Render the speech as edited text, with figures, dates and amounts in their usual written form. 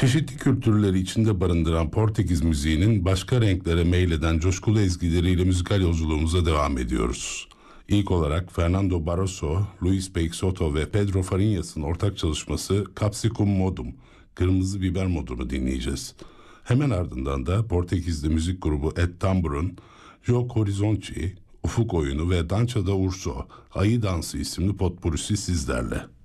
Çeşitli kültürleri içinde barındıran Portekiz müziğinin başka renklere meyleden coşkulu ezgileriyle müzikal yolculuğumuza devam ediyoruz. İlk olarak Fernando Barroso, Luis Peixoto ve Pedro Fariñas'ın ortak çalışması Capsicum Modum, Kırmızı Biber Modunu dinleyeceğiz. Hemen ardından da Portekizli müzik grubu Et Tambor'un Jogo Horizonte, Ufuk Oyunu ve Dança da Urso, Ayı Dansı isimli potpurisi sizlerle.